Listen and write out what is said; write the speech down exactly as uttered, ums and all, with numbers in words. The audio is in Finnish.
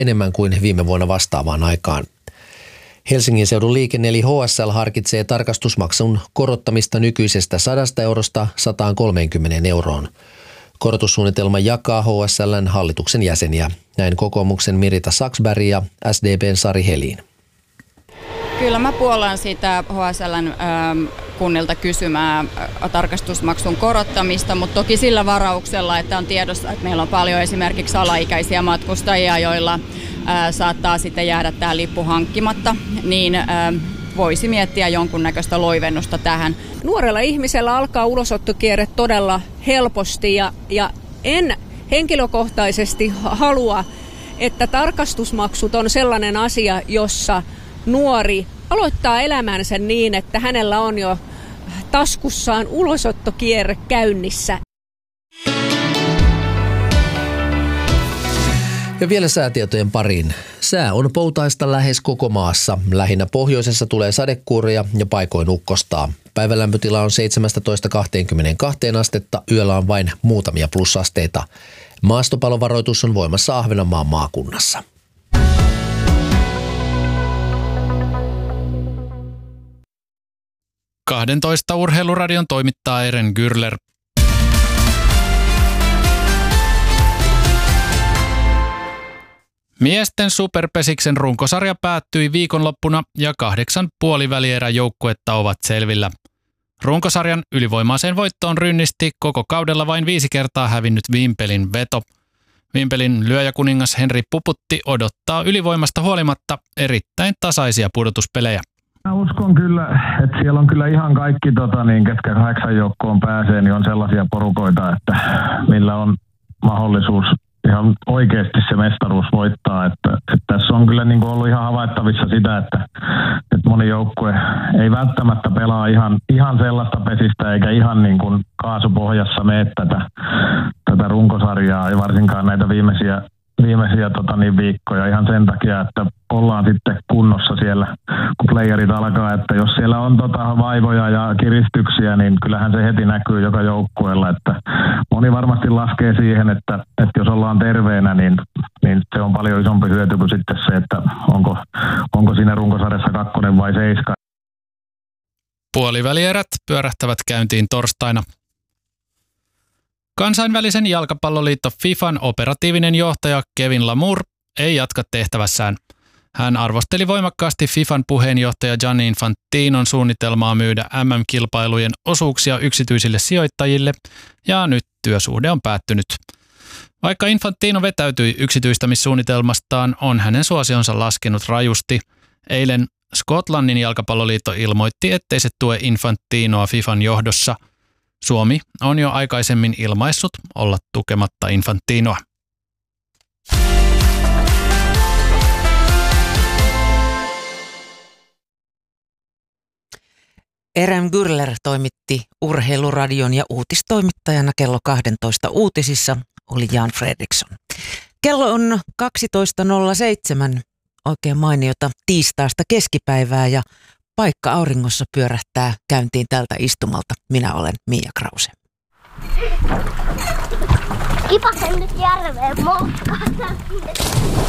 enemmän kuin viime vuonna vastaavaan aikaan. Helsingin seudun liikenne eli H S L harkitsee tarkastusmaksun korottamista nykyisestä sadasta eurosta sata kolmekymmentä euroon. Korotussuunnitelma jakaa H S L:n hallituksen jäseniä. Näin kokoomuksen Mirita Saksberg ja S D P:n Sari Helin. Kyllä mä puolan sitä H S L:n ähm, kunnilta kysymää äh, tarkastusmaksun korottamista, mutta toki sillä varauksella, että on tiedossa, että meillä on paljon esimerkiksi alaikäisiä matkustajia, joilla äh, saattaa sitten jäädä tämä lippu hankkimatta, niin äh, voisi miettiä jonkunnäköistä loivennusta tähän. Nuorella ihmisellä alkaa ulosottokierre todella helposti ja, ja en henkilökohtaisesti halua, että tarkastusmaksut on sellainen asia, jossa nuori aloittaa elämänsä niin, että hänellä on jo taskussaan ulosottokierre käynnissä. Ja vielä säätietojen pariin. Sää on poutaista lähes koko maassa. Lähinnä pohjoisessa tulee sadekuuria ja paikoin ukkostaa. Päivälämpötila on seitsemästätoista kaksikymmentäkaksi astetta, yöllä on vain muutamia plussasteita. Maastopalovaroitus on voimassa Ahvenanmaan maakunnassa. kahdentoista urheiluradion toimittaa Eren Gürler. Miesten Superpesiksen runkosarja päättyi viikonloppuna ja kahdeksan puolivälierän joukkuetta ovat selvillä. Runkosarjan ylivoimaiseen voittoon rynnisti koko kaudella vain viisi kertaa hävinnyt Vimpelin veto. Vimpelin lyöjäkuningas Henri Puputti odottaa ylivoimasta huolimatta erittäin tasaisia pudotuspelejä. Mä uskon kyllä, että siellä on kyllä ihan kaikki, tota, niin, ketkä kahdeksan joukkoon pääsee, niin on sellaisia porukoita, että millä on mahdollisuus ihan oikeasti se mestaruus voittaa. Että, että tässä on kyllä niin kuin ollut ihan havaittavissa sitä, että, että moni joukkue ei välttämättä pelaa ihan, ihan sellaista pesistä eikä ihan niin kuin kaasupohjassa mene tätä, tätä runkosarjaa ja varsinkaan näitä viimeisiä viimeisiä tota, niin, viikkoja ihan sen takia, että ollaan sitten kunnossa siellä, kun playerit alkaa, että jos siellä on tota, vaivoja ja kiristyksiä, niin kyllähän se heti näkyy joka joukkueella, että moni varmasti laskee siihen, että, että jos ollaan terveenä, niin, niin se on paljon isompi hyöty kuin sitten se, että onko, onko siinä runkosarjassa kakkonen vai seiska. Puolivälierät pyörähtävät käyntiin torstaina. Kansainvälisen jalkapalloliitto FIFAn operatiivinen johtaja Kevin Lamour ei jatka tehtävässään. Hän arvosteli voimakkaasti FIFAn puheenjohtaja Gianni Infantinon suunnitelmaa myydä M M-kilpailujen osuuksia yksityisille sijoittajille, ja nyt työsuhde on päättynyt. Vaikka Infantino vetäytyi yksityistämissuunnitelmastaan, on hänen suosionsa laskenut rajusti. Eilen Skotlannin jalkapalloliitto ilmoitti, ettei se tue Infantinoa FIFAn johdossa. Suomi on jo aikaisemmin ilmaissut olla tukematta Infantinoa. Eren Gürler toimitti Urheiluradion ja uutistoimittajana kello kaksitoista uutisissa oli Jan Fredriksson. Kello on kaksitoista nolla seitsemän, oikein mainiota tiistaista keskipäivää ja paikka auringossa pyörähtää käyntiin tältä istumalta. Minä olen Mia Krause. Kipasen nyt järveen motkata.